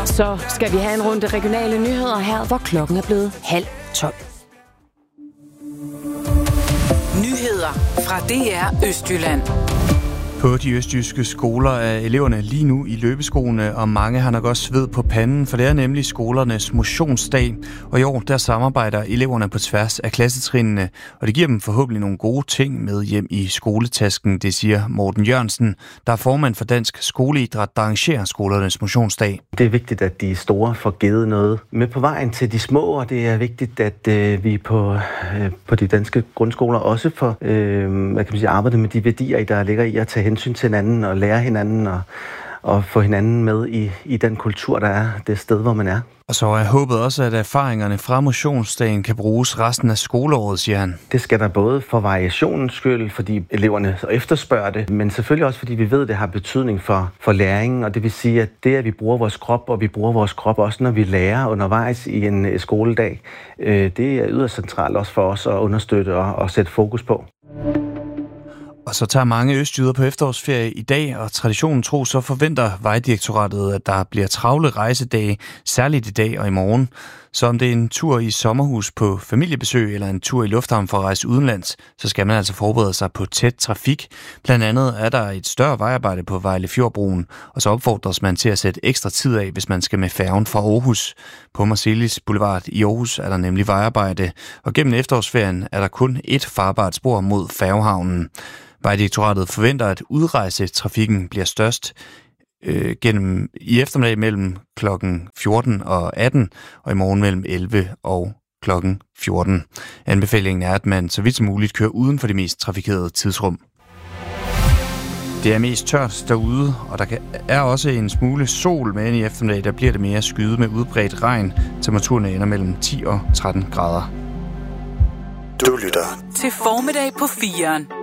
Så skal vi have en runde regionale nyheder her, hvor klokken er blevet 11:30. Nyheder fra DR Østjylland. På de østjyske skoler er eleverne lige nu i løbeskoene, og mange har nok også sved på panden, for det er nemlig skolernes motionsdag. Og i år der samarbejder eleverne på tværs af klassetrinene, og det giver dem forhåbentlig nogle gode ting med hjem i skoletasken, det siger Morten Jørgensen, der er formand for Dansk Skoleidræt, der arrangerer skolernes motionsdag. Det er vigtigt, at de store får givet noget med på vejen til de små, og det er vigtigt, at vi på de danske grundskoler også får arbejdet med de værdier, der ligger i at tage hensyn til hinanden og lære hinanden og få hinanden med i den kultur, der er det sted, hvor man er. Og så er håbet også, at erfaringerne fra motionsdagen kan bruges resten af skoleåret, siger han. Det skal der både for variationens skyld, fordi eleverne efterspørger det, men selvfølgelig også, fordi vi ved, at det har betydning for læringen, og det vil sige, at det, at vi bruger vores krop, og vi bruger vores krop også, når vi lærer undervejs i en skoledag, det er yderst centralt også for os at understøtte og sætte fokus på. Og så tager mange østjyder på efterårsferie i dag, og traditionen tro så forventer Vejdirektoratet, at der bliver travle rejsedage, særligt i dag og i morgen. Så om det er en tur i sommerhus på familiebesøg eller en tur i lufthavn for at rejse udenlands, så skal man altså forberede sig på tæt trafik. Blandt andet er der et større vejarbejde på Vejlefjordbroen, og så opfordres man til at sætte ekstra tid af, hvis man skal med færgen fra Aarhus. På Marselis Boulevard i Aarhus er der nemlig vejarbejde, og gennem efterårsferien er der kun ét farbart spor mod færgehavnen. Vejdirektoratet forventer, at udrejsetrafikken bliver størst i eftermiddag mellem kl. 14 og 18, og i morgen mellem 11 og kl. 14. Anbefalingen er, at man så vidt som muligt kører uden for de mest trafikerede tidsrum. Det er mest tørt derude, og der er også en smule sol, men i eftermiddag der bliver det mere skyet med udbredt regn. Temperaturen ender mellem 10 og 13 grader. Du lytter til Formiddag på 4'eren.